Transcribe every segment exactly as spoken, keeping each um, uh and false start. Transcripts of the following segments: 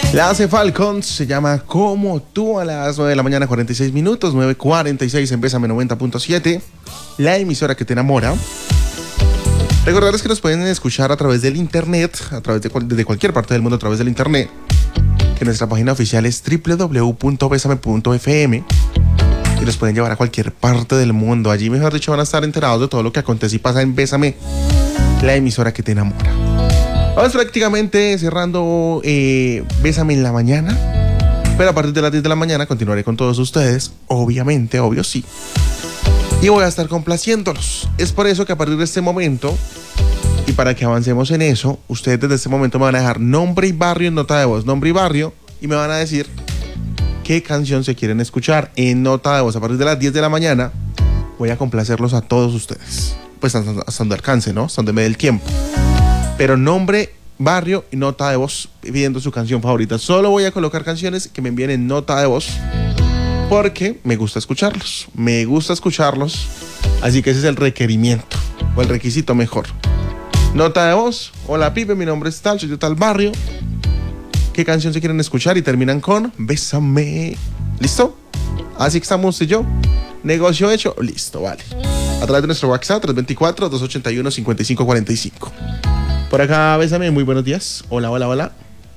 La hace Falcons, se llama Como tú, a las nueve de la mañana, cuarenta y seis minutos, nueve cuarenta y seis en Bésame noventa punto siete, la emisora que te enamora. Recordarles que nos pueden escuchar a través del internet, a través de, de cualquier parte del mundo, a través del internet, que nuestra página oficial es doble u doble u doble u punto besame punto efe eme y nos pueden llevar a cualquier parte del mundo. Allí, mejor dicho, van a estar enterados de todo lo que acontece y pasa en Bésame, la emisora que te enamora. Vamos prácticamente cerrando eh, Bésame en la mañana, pero a partir de las diez de la mañana continuaré con todos ustedes, obviamente, obvio sí, y voy a estar complaciéndolos. Es por eso que a partir de este momento, y para que avancemos en eso, ustedes desde este momento me van a dejar nombre y barrio en nota de voz, nombre y barrio, y me van a decir qué canción se quieren escuchar en nota de voz. A partir de las diez de la mañana voy a complacerlos a todos ustedes, pues hasta, hasta donde alcance, ¿no? Hasta donde me dé el tiempo. Pero nombre, barrio y nota de voz pidiendo su canción favorita. Solo voy a colocar canciones que me envíen en nota de voz porque me gusta escucharlos. Me gusta escucharlos. Así que ese es el requerimiento o el requisito mejor. Nota de voz. Hola Pipe, mi nombre es tal, soy de tal barrio. ¿Qué canción se quieren escuchar? Y terminan con Bésame. ¿Listo? Así que estamos usted y yo. Negocio hecho. Listo, vale. A través de nuestro WhatsApp tres dos cuatro, dos ocho uno, cinco cinco cuatro cinco. Por acá, Bésame, muy buenos días. Hola, hola, hola.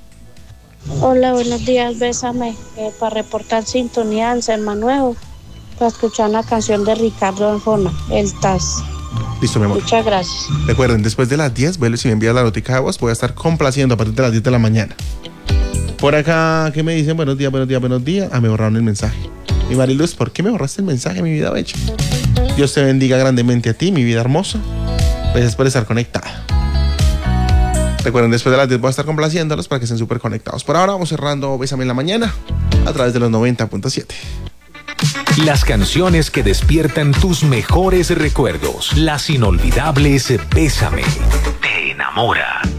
Hola, buenos días, Bésame. Eh, para reportar sintonía en San Manuel, para escuchar una canción de Ricardo Arjona, El Taz. Listo, mi amor. Muchas gracias. Recuerden, después de las diez, vuelve si me envías la notica de voz, voy a estar complaciendo a partir de las diez de la mañana. Por acá, ¿qué me dicen? Buenos días, buenos días, buenos días. Ah, me borraron el mensaje. Mi Mariluz, ¿por qué me borraste el mensaje, mi vida bella? Dios te bendiga grandemente a ti, mi vida hermosa. Gracias por estar conectada. Recuerden, después de las diez voy a estar complaciéndolos para que estén súper conectados. Por ahora vamos cerrando Bésame en la mañana a través de los noventa punto siete. Las canciones que despiertan tus mejores recuerdos. Las inolvidables Bésame. Te enamora.